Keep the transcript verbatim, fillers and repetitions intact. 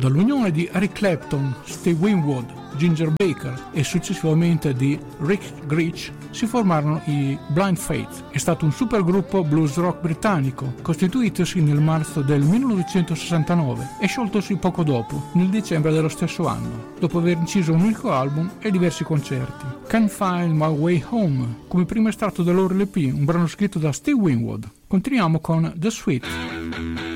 Dall'unione di Eric Clapton, Steve Winwood, Ginger Baker e successivamente di Rick Grich si formarono i Blind Faith. È stato un supergruppo blues rock britannico, costituitosi nel marzo del millenovecentosessantanove e scioltosi poco dopo, nel dicembre dello stesso anno, dopo aver inciso un unico album e diversi concerti. Can't Find My Way Home, come primo estratto del loro L P, un brano scritto da Steve Winwood. Continuiamo con The Sweet.